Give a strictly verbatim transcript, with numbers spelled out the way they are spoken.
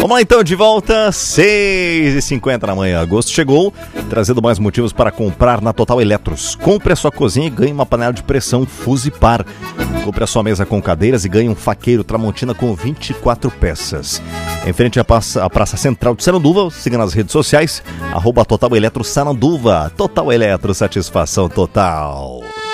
Vamos lá então, de volta, seis e cinquenta da manhã. Agosto chegou, trazendo mais motivos para comprar na Total Eletros. Compre a sua cozinha e ganhe uma panela de pressão Fusipar. Compre a sua mesa com cadeiras e ganhe um faqueiro Tramontina com vinte e quatro peças. Em frente à Praça, à praça Central de Saranduva, siga nas redes sociais, arroba Total Eletro Saranduva. Total Eletro, satisfação total.